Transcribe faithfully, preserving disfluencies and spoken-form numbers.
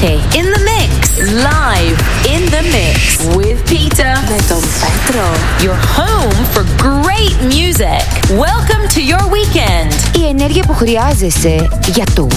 Enrique in the mix. Live in the mix with Peter με τον Πέτρο. Your home for great music. Welcome to your weekend. Η ενέργεια που χρειάζεσαι για το